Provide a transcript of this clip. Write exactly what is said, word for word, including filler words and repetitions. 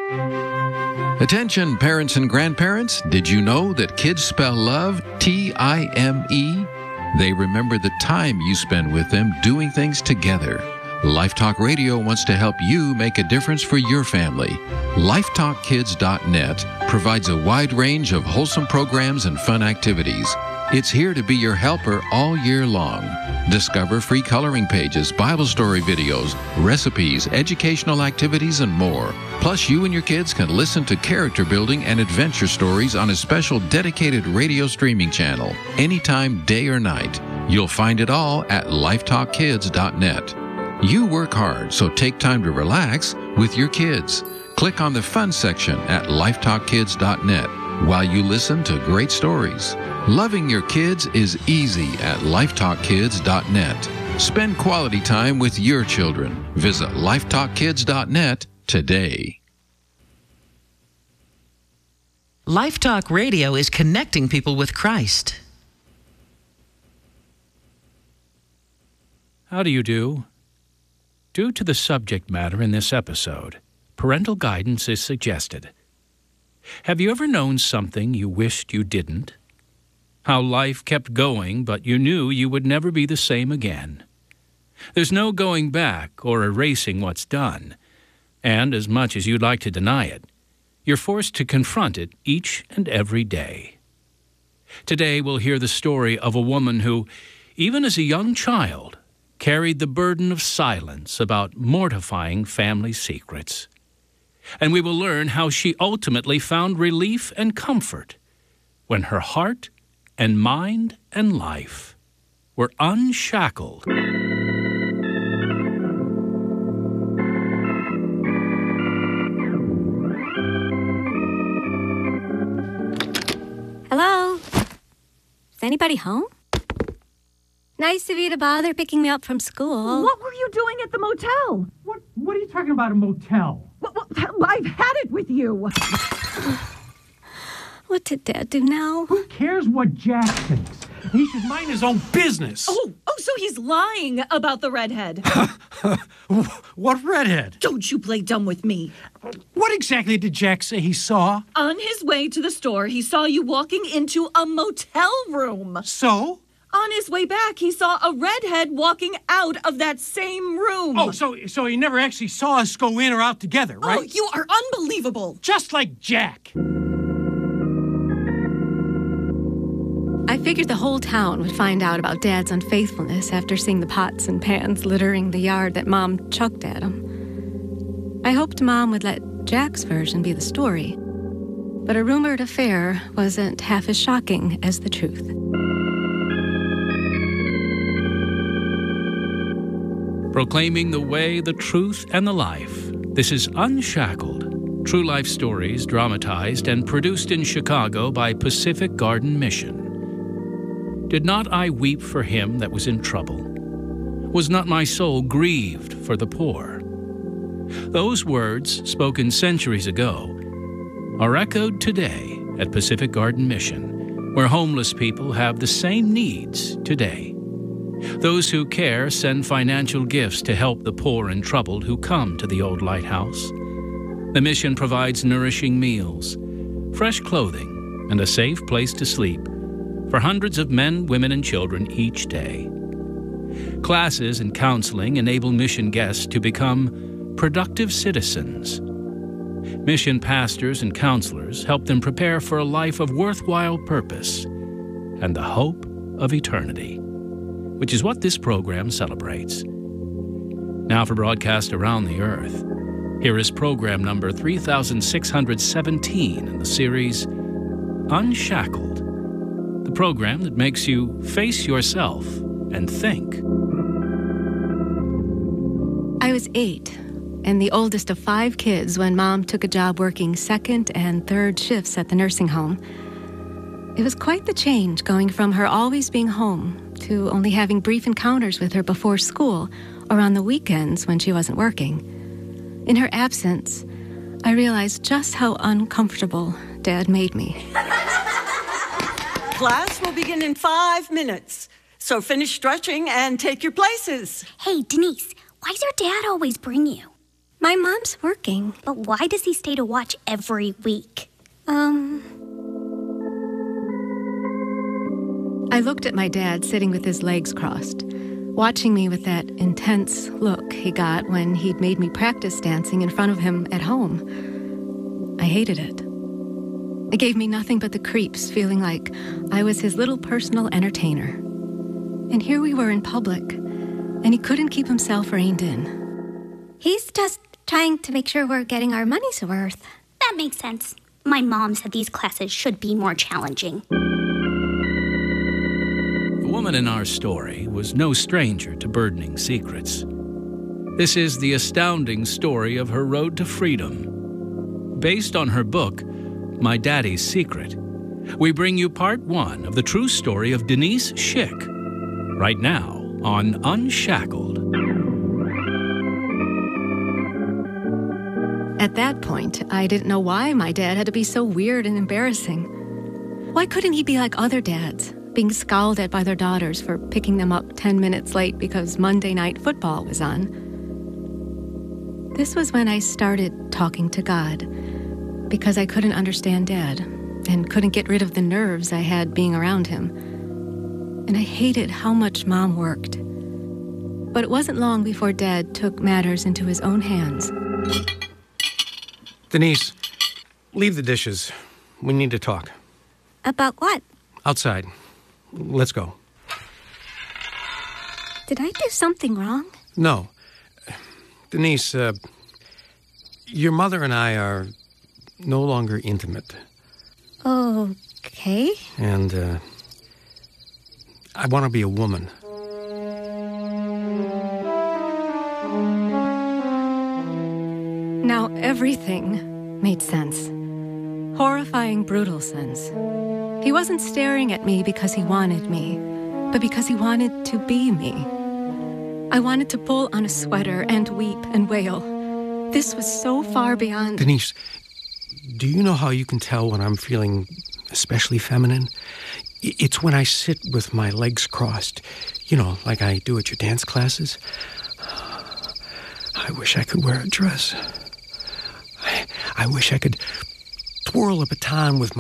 Attention, parents and grandparents. Did you know that kids spell love T I M E? They remember the time you spend with them doing things together. Life Talk Radio wants to help you make a difference for your family. life talk kids dot net provides a wide range of wholesome programs and fun activities. It's here to be your helper all year long. Discover free coloring pages, Bible story videos, recipes, educational activities, and more. Plus, you and your kids can listen to character building and adventure stories on a special dedicated radio streaming channel, anytime, day or night. You'll find it all at life talk kids dot net. You work hard, so take time to relax with your kids. Click on the fun section at life talk kids dot net while you listen to great stories. Loving your kids is easy at life talk kids dot net. Spend quality time with your children. Visit life talk kids dot net today. Life Talk Radio is connecting people with Christ. How do you do? Due to the subject matter in this episode, parental guidance is suggested. Have you ever known something you wished you didn't? How life kept going, but you knew you would never be the same again. There's no going back or erasing what's done, and as much as you'd like to deny it, you're forced to confront it each and every day. Today we'll hear the story of a woman who, even as a young child, carried the burden of silence about mortifying family secrets. And we will learn how she ultimately found relief and comfort when her heart and mind and life were unshackled. Hello? Is anybody home? Nice of you to bother picking me up from school. What were you doing at the motel? What What are you talking about, a motel? What, what, I've had it with you. What did Dad do now? Who cares what Jack thinks? He should mind his own business. Oh, oh, so he's lying about the redhead. What redhead? Don't you play dumb with me. What exactly did Jack say he saw? On his way to the store, he saw you walking into a motel room. So? On his way back, he saw a redhead walking out of that same room. Oh, so so he never actually saw us go in or out together, right? Oh, you are unbelievable. Just like Jack. I figured the whole town would find out about Dad's unfaithfulness after seeing the pots and pans littering the yard that Mom chucked at him. I hoped Mom would let Jack's version be the story, but a rumored affair wasn't half as shocking as the truth. Proclaiming the way, the truth, and the life. This is Unshackled, true life stories dramatized and produced in Chicago by Pacific Garden Mission. Did not I weep for him that was in trouble? Was not my soul grieved for the poor? Those words, spoken centuries ago, are echoed today at Pacific Garden Mission, where homeless people have the same needs today. Those who care send financial gifts to help the poor and troubled who come to the old lighthouse. The mission provides nourishing meals, fresh clothing, and a safe place to sleep for hundreds of men, women, and children each day. Classes and counseling enable mission guests to become productive citizens. Mission pastors and counselors help them prepare for a life of worthwhile purpose and the hope of eternity, which is what this program celebrates. Now for broadcast around the earth, here is program number three thousand six hundred seventeen in the series Unshackled, the program that makes you face yourself and think. I was eight and the oldest of five kids when Mom took a job working second and third shifts at the nursing home. It was quite the change going from her always being home to only having brief encounters with her before school or on the weekends when she wasn't working. In her absence, I realized just how uncomfortable Dad made me. Class will begin in five minutes, so finish stretching and take your places. Hey, Denise, why does your dad always bring you? My mom's working. But why does he stay to watch every week? Um... I looked at my dad sitting with his legs crossed, watching me with that intense look he got when he'd made me practice dancing in front of him at home. I hated it. It gave me nothing but the creeps, feeling like I was his little personal entertainer. And here we were in public, and he couldn't keep himself reined in. He's just trying to make sure we're getting our money's worth. That makes sense. My mom said these classes should be more challenging. The woman in our story was no stranger to burdening secrets. This is the astounding story of her road to freedom. Based on her book, My Daddy's Secret, we bring you part one of the true story of Denise Schick, right now on Unshackled. At that point, I didn't know why my dad had to be so weird and embarrassing. Why couldn't he be like other dads, being scowled at by their daughters for picking them up ten minutes late because Monday night football was on? This was when I started talking to God, because I couldn't understand Dad and couldn't get rid of the nerves I had being around him. And I hated how much Mom worked. But it wasn't long before Dad took matters into his own hands. Denise, leave the dishes. We need to talk. About what? Outside. Let's go. Did I do something wrong? No. Denise, uh, your mother and I are no longer intimate. Okay. And, uh, I want to be a woman. Now everything made sense. Horrifying, brutal sense. He wasn't staring at me because he wanted me, but because he wanted to be me. I wanted to pull on a sweater and weep and wail. This was so far beyond... Denise, do you know how you can tell when I'm feeling especially feminine? It's when I sit with my legs crossed, you know, like I do at your dance classes. I wish I could wear a dress. I, I wish I could twirl a baton with my